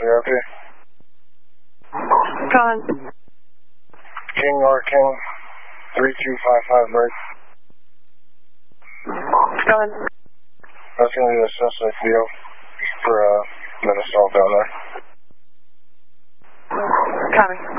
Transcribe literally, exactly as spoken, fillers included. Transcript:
C R P. Con. King or King, three two five five break. Con. That's going to be the suspect deal for uh, Minnesota down there. Copy.